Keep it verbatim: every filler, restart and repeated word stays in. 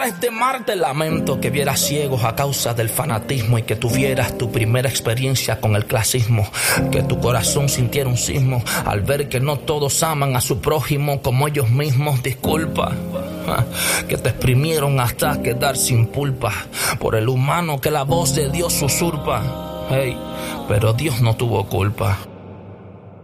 De Marte lamento que vieras ciegos a causa del fanatismo y que tuvieras tu primera experiencia con el clasismo, que tu corazón sintiera un sismo al ver que no todos aman a su prójimo como ellos mismos. Disculpa, que te exprimieron hasta quedar sin pulpa por el humano que la voz de Dios usurpa. Hey, pero Dios no tuvo culpa.